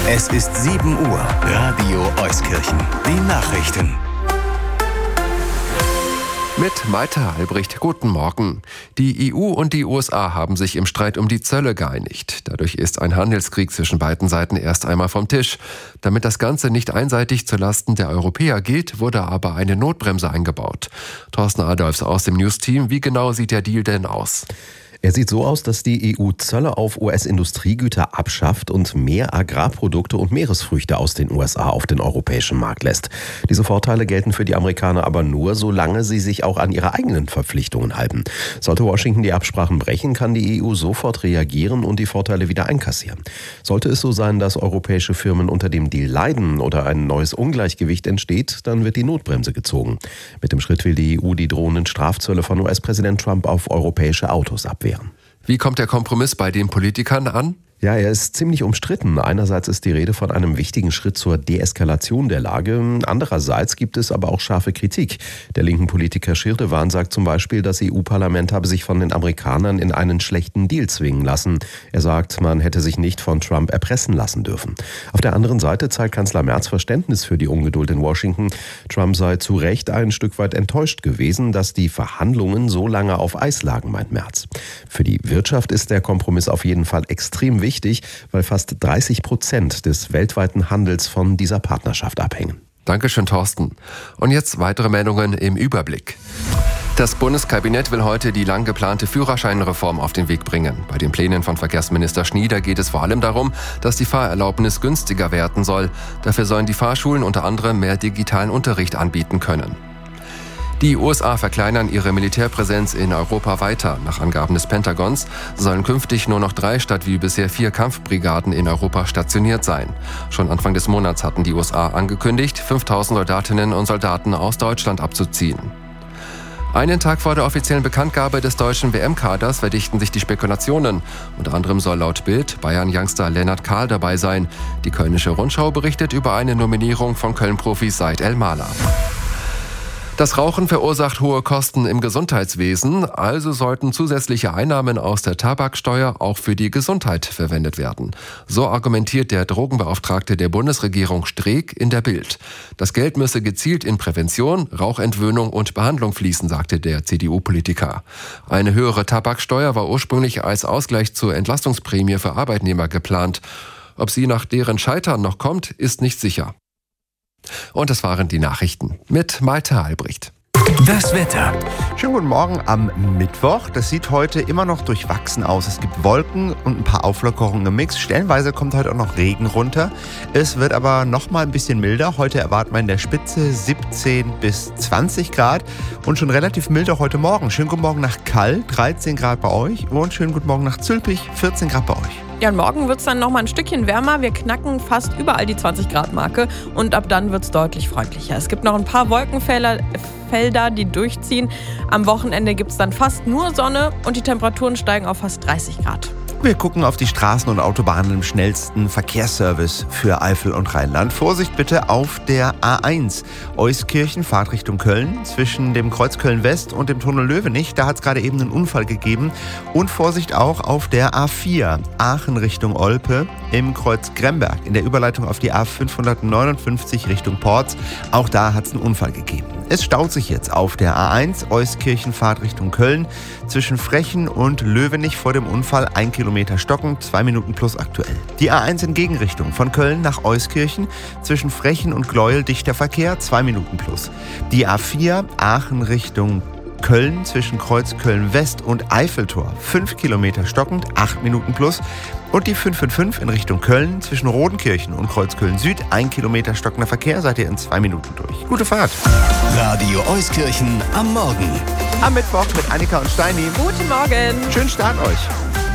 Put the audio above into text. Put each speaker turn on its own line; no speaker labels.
Es ist 7 Uhr. Radio Euskirchen. Die Nachrichten.
Mit Malte Albrecht, guten Morgen. Die EU und die USA haben sich im Streit um die Zölle geeinigt. Dadurch ist ein Handelskrieg zwischen beiden Seiten erst einmal vom Tisch. Damit das Ganze nicht einseitig zulasten der Europäer geht, wurde aber eine Notbremse eingebaut. Thorsten Adolfs aus dem News-Team, wie genau sieht der Deal denn aus?
Er sieht so aus, dass die EU Zölle auf US-Industriegüter abschafft und mehr Agrarprodukte und Meeresfrüchte aus den USA auf den europäischen Markt lässt. Diese Vorteile gelten für die Amerikaner aber nur, solange sie sich auch an ihre eigenen Verpflichtungen halten. Sollte Washington die Absprachen brechen, kann die EU sofort reagieren und die Vorteile wieder einkassieren. Sollte es so sein, dass europäische Firmen unter dem Deal leiden oder ein neues Ungleichgewicht entsteht, dann wird die Notbremse gezogen. Mit dem Schritt will die EU die drohenden Strafzölle von US-Präsident Trump auf europäische Autos abwehren.
Wie kommt der Kompromiss bei den Politikern an?
Ja, er ist ziemlich umstritten. Einerseits ist die Rede von einem wichtigen Schritt zur Deeskalation der Lage. Andererseits gibt es aber auch scharfe Kritik. Der linken Politiker Schirdewan sagt zum Beispiel, das EU-Parlament habe sich von den Amerikanern in einen schlechten Deal zwingen lassen. Er sagt, man hätte sich nicht von Trump erpressen lassen dürfen. Auf der anderen Seite zeigt Kanzler Merz Verständnis für die Ungeduld in Washington. Trump sei zu Recht ein Stück weit enttäuscht gewesen, dass die Verhandlungen so lange auf Eis lagen, meint Merz. Für die Wirtschaft ist der Kompromiss auf jeden Fall extrem wichtig, weil fast 30% des weltweiten Handels von dieser Partnerschaft abhängen.
Dankeschön, Thorsten. Und jetzt weitere Meldungen im Überblick. Das Bundeskabinett will heute die lang geplante Führerscheinreform auf den Weg bringen. Bei den Plänen von Verkehrsminister Schnieder geht es vor allem darum, dass die Fahrerlaubnis günstiger werden soll. Dafür sollen die Fahrschulen unter anderem mehr digitalen Unterricht anbieten können. Die USA verkleinern ihre Militärpräsenz in Europa weiter. Nach Angaben des Pentagons sollen künftig nur noch 3 statt wie bisher 4 Kampfbrigaden in Europa stationiert sein. Schon Anfang des Monats hatten die USA angekündigt, 5000 Soldatinnen und Soldaten aus Deutschland abzuziehen. Einen Tag vor der offiziellen Bekanntgabe des deutschen WM-Kaders verdichten sich die Spekulationen. Unter anderem soll laut Bild Bayern-Youngster Lennart Kahl dabei sein. Die Kölnische Rundschau berichtet über eine Nominierung von Köln-Profis Said El-Mala. Das Rauchen verursacht hohe Kosten im Gesundheitswesen, also sollten zusätzliche Einnahmen aus der Tabaksteuer auch für die Gesundheit verwendet werden. So argumentiert der Drogenbeauftragte der Bundesregierung Streeck in der Bild. Das Geld müsse gezielt in Prävention, Rauchentwöhnung und Behandlung fließen, sagte der CDU-Politiker. Eine höhere Tabaksteuer war ursprünglich als Ausgleich zur Entlastungsprämie für Arbeitnehmer geplant. Ob sie nach deren Scheitern noch kommt, ist nicht sicher. Und das waren die Nachrichten mit Malte Albrecht.
Das Wetter.
Schönen guten Morgen am Mittwoch. Das sieht heute immer noch durchwachsen aus. Es gibt Wolken und ein paar Auflockerungen im Mix. Stellenweise kommt heute auch noch Regen runter. Es wird aber noch mal ein bisschen milder. Heute erwarten wir in der Spitze 17 bis 20 Grad und schon relativ milder heute Morgen. Schönen guten Morgen nach Kall, 13 Grad bei euch und schönen guten Morgen nach Zülpich, 14 Grad bei euch.
Ja, und morgen wird es dann noch mal ein Stückchen wärmer. Wir knacken fast überall die 20-Grad-Marke und ab dann wird es deutlich freundlicher. Es gibt noch ein paar Wolkenfelder, die durchziehen. Am Wochenende gibt es dann fast nur Sonne und die Temperaturen steigen auf fast 30 Grad.
Wir gucken auf die Straßen und Autobahnen im schnellsten Verkehrsservice für Eifel und Rheinland. Vorsicht bitte auf der A1 Euskirchen, Fahrt Richtung Köln, zwischen dem Kreuz Köln-West und dem Tunnel Löwenich. Da hat es gerade eben einen Unfall gegeben. Und Vorsicht auch auf der A4 Aachen Richtung Olpe im Kreuz Gremberg, in der Überleitung auf die A559 Richtung Porz. Auch da hat es einen Unfall gegeben. Es staut sich jetzt auf der A1 Euskirchen, Fahrt Richtung Köln, zwischen Frechen und Löwenich vor dem Unfall 1 Kilometer stocken, 2 Minuten plus aktuell. Die A1 in Gegenrichtung von Köln nach Euskirchen, zwischen Frechen und Gleuel dichter Verkehr, 2 Minuten plus. Die A4 Aachen Richtung Köln zwischen Kreuz Köln-West und Eiffeltor, 5 Kilometer stockend, 8 Minuten plus. Und die 555 in Richtung Köln zwischen Rodenkirchen und Kreuz Köln-Süd, 1 Kilometer stockender Verkehr, seid ihr in 2 Minuten durch. Gute Fahrt.
Radio Euskirchen am Morgen.
Am Mittwoch mit Annika und Steini.
Guten Morgen.
Schönen Start euch.